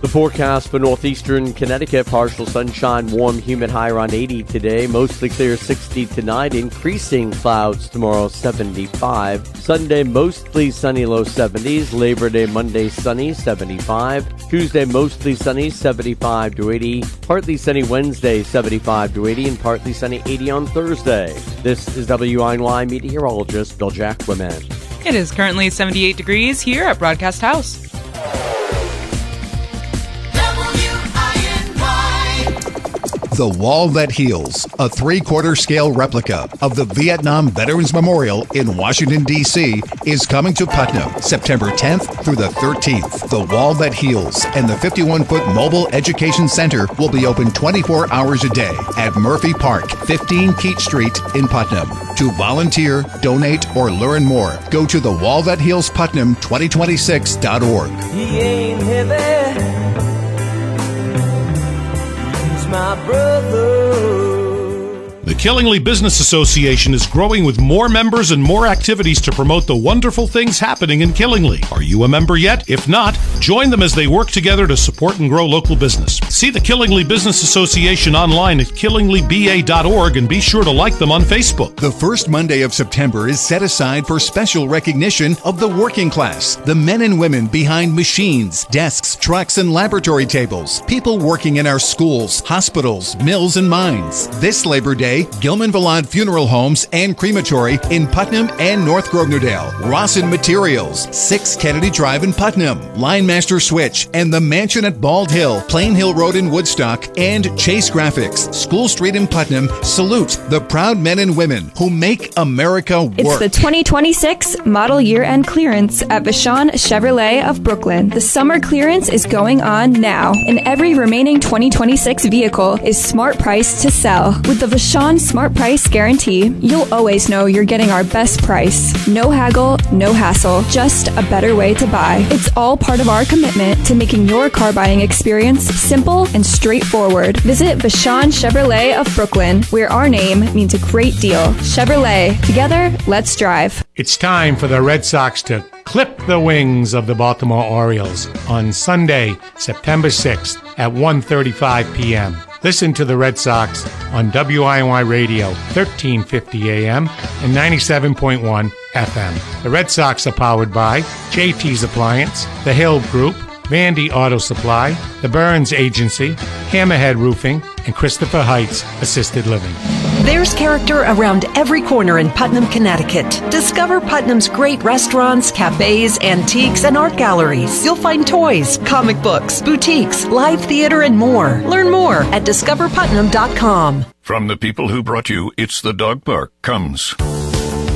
The forecast for northeastern Connecticut, partial sunshine, warm, humid, high around 80 today. Mostly clear, 60 tonight. Increasing clouds tomorrow, 75. Sunday, mostly sunny, low 70s. Labor Day, Monday, sunny, 75. Tuesday, mostly sunny, 75 to 80. Partly sunny Wednesday, 75 to 80. And partly sunny, 80 on Thursday. This is WINY meteorologist Bill Jacquemin. It is currently 78 degrees here at Broadcast House. The Wall That Heals, a 3/4 scale replica of the Vietnam Veterans Memorial in Washington, D.C., is coming to Putnam September 10th through the 13th. The Wall That Heals and the 51-foot Mobile Education Center will be open 24 hours a day at Murphy Park, 15 Keach Street in Putnam. To volunteer, donate, or learn more, go to thewallthathealsputnam2026.org. He ain't heavy. My brother. The Killingly Business Association is growing with more members and more activities to promote the wonderful things happening in Killingly. Are you a member yet? If not, join them as they work together to support and grow local business. See the Killingly Business Association online at killinglyba.org and be sure to like them on Facebook. The first Monday of September is set aside for special recognition of the working class, the men and women behind machines, desks, trucks, and laboratory tables, people working in our schools, hospitals, mills, and mines. This Labor Day, Gilman-Vallad Funeral Homes and Crematory in Putnam and North Grosvenordale, Rawson Materials, 6 Kennedy Drive in Putnam, Line Master Switch, and the Mansion at Bald Hill, Plain Hill Road in Woodstock, and Chase Graphics, School Street in Putnam salute the proud men and women who make America work. It's the 2026 model year-end clearance at Vashon Chevrolet of Brooklyn. The summer clearance is going on now, and every remaining 2026 vehicle is smart price to sell. With the Vashon Smart Price Guarantee, you'll always know you're getting our best price. No haggle, no hassle, just a better way to buy. It's all part of our commitment to making your car buying experience simple and straightforward. Visit Vashon Chevrolet of Brooklyn, where our name means a great deal. Chevrolet. Together, let's drive. It's time for the Red Sox to clip the wings of the Baltimore Orioles on Sunday, September 6th at 1:35 p.m. Listen to the Red Sox on WINY Radio, 1350 AM and 97.1 FM. The Red Sox are powered by JT's Appliance, The Hill Group, Vandy Auto Supply, The Burns Agency, Hammerhead Roofing, and Christopher Heights Assisted Living. There's character around every corner in Putnam, Connecticut. Discover Putnam's great restaurants, cafes, antiques, and art galleries. You'll find toys, comic books, boutiques, live theater, and more. Learn more at discoverputnam.com. From the people who brought you It's the Dog Park comes